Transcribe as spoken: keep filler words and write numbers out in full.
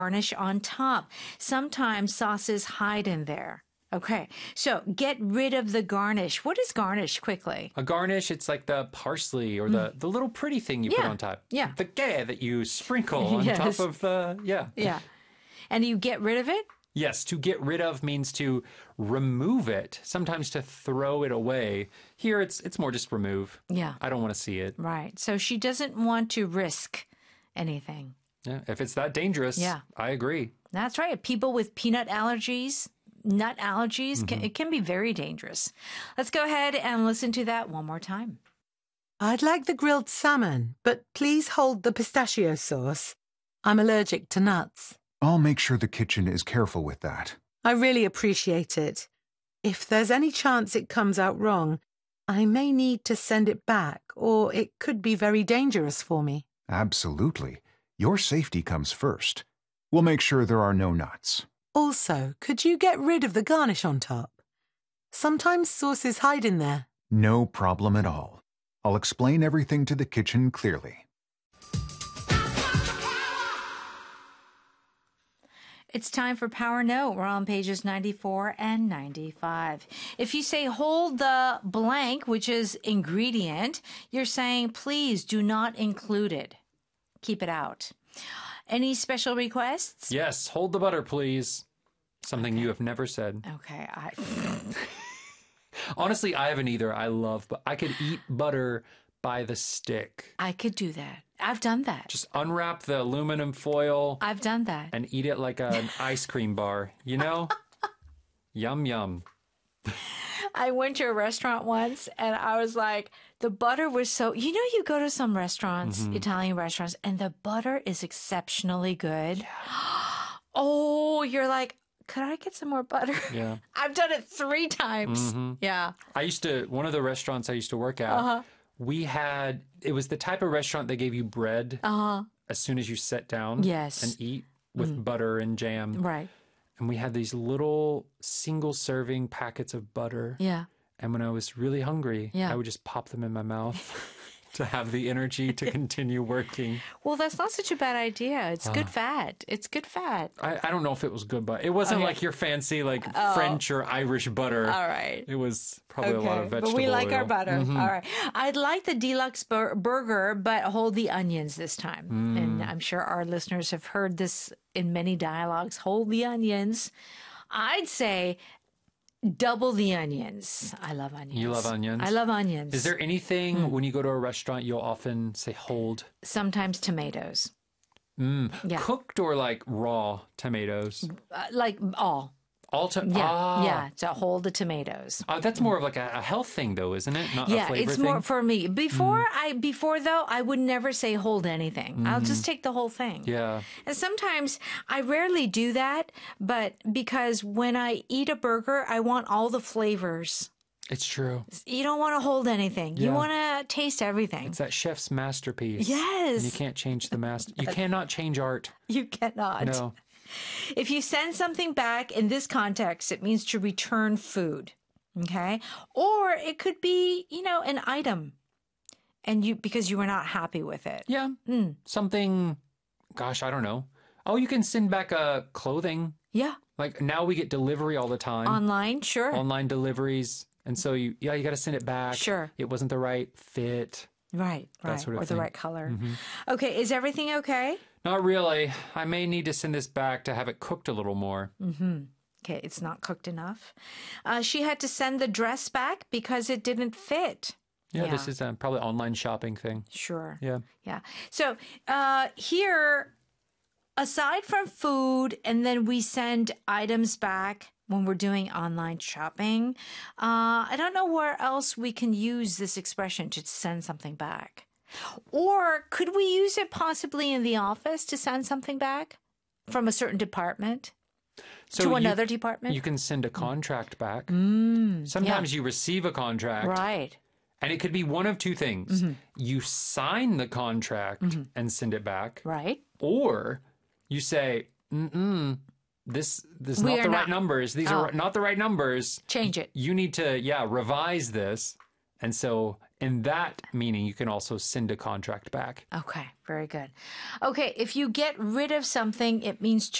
garnish on top. Sometimes sauces hide in there. Okay, so get rid of the garnish. What is garnish quickly? A garnish, it's like the parsley or the, the little pretty thing you Yeah, put on top. yeah. The gay that you sprinkle on Yes. top of the, yeah. Yeah. And you get rid of it? Yes, to get rid of means to remove it, sometimes to throw it away. Here it's it's more just remove. Yeah. I don't want to see it. Right. So she doesn't want to risk anything. Yeah, if it's that dangerous, Yeah. I agree. That's right. People with peanut allergies, nut allergies, can, it can be very dangerous. Let's go ahead and listen to that one more time. I'd like the grilled salmon, but please hold the pistachio sauce. I'm allergic to nuts. I'll make sure the kitchen is careful with that. I really appreciate it. If there's any chance it comes out wrong, I may need to send it back, or it could be very dangerous for me. Absolutely. Your safety comes first. We'll make sure there are no nuts. Also, could you get rid of the garnish on top? Sometimes sauces hide in there. No problem at all. I'll explain everything to the kitchen clearly. It's time for Power Note. We're on pages ninety-four and ninety-five. If you say hold the blank, which is ingredient, you're saying please do not include it. Keep it out. Any special requests? Yes, hold the butter, please. Something you have never said. Okay. I... Honestly, I haven't either. I love, but I could eat butter by the stick. I could do that. I've done that. Just unwrap the aluminum foil I've done that. and eat it like an ice cream bar, you know? Yum, yum. I went to a restaurant once and I was like, the butter was so, you know, you go to some restaurants, Mm-hmm. Italian restaurants, and the butter is exceptionally good. Oh, you're like, could I get some more butter? Yeah. I've done it three times. Mm-hmm. Yeah. I used to, one of the restaurants I used to work at, Uh-huh. we had, it was the type of restaurant that gave you bread Uh-huh. as soon as you sat down Yes. and eat with butter and jam. Right. And we had these little single serving packets of butter. Yeah. And when I was really hungry, Yeah. I would just pop them in my mouth to have the energy to continue working. Well, that's not such a bad idea. It's good fat. It's good fat. I, I don't know if it was good, but it wasn't Okay. like your fancy like French or Irish butter. All right. It was probably a lot of vegetable but we like our oil. butter. All right. I'd like the deluxe bur- burger, but hold the onions this time. And I'm sure our listeners have heard this in many dialogues. Hold the onions. I'd say double the onions. I love onions. You love onions? I love onions. Is there anything Hmm. when you go to a restaurant you'll often say hold? Sometimes tomatoes. Mm. Yeah. Cooked or like raw tomatoes? Uh, like all. All to- Yeah. ah. Yeah. To hold the tomatoes. Uh, that's more of like a, a health thing though, isn't it? Not a Yeah, flavor it's thing? more for me. Before I before though, I would never say hold anything. I'll just take the whole thing. Yeah. And sometimes I rarely do that, but because when I eat a burger, I want all the flavors. It's true. You don't want to hold anything. You Yeah. want to taste everything. It's that chef's masterpiece. Yes. And you can't change the master. You cannot change art. You cannot. No. If you send something back in this context, it means to return food. Okay? Or it could be, you know, an item. And you because you were not happy with it. Yeah. Hmm. Something, gosh, I don't know. Oh, you can send back uh, clothing. Yeah. Like now we get delivery all the time. Online, sure. Online deliveries. And so you, yeah, you got to send it back. Sure. It wasn't the right fit. Right, right. sort of or the thing. right color. Mm-hmm. Okay, is everything okay? Not really. I may need to send this back to have it cooked a little more. Mm-hmm. Okay, it's not cooked enough. Uh, she had to send the dress back because it didn't fit. Yeah, this is uh, probably an online shopping thing. Sure. Yeah. Yeah. So uh, here, aside from food, and then we send items back when we're doing online shopping, uh, I don't know where else we can use this expression to send something back. Or could we use it possibly in the office to send something back from a certain department So to you- another department? You can send a contract back. Mm, Sometimes you receive a contract. right. And it could be one of two things. Mm-hmm. You sign the contract and send it back. Right. Or you say, mm-mm, this, this is We not are the not- right numbers. These Oh. are not the right numbers. Change it. You need to, yeah, revise this. And so in that meaning, you can also send a contract back. Okay, very good. Okay, if you get rid of something, it means